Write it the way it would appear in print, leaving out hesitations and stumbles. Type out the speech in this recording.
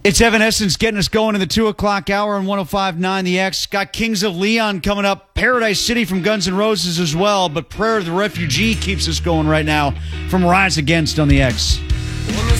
It's Evanescence getting us going in the 2 o'clock hour on 105.9 The X. Got Kings of Leon coming up. Paradise City from Guns N' Roses as well. But Prayer of the Refugee keeps us going right now from Rise Against on The X.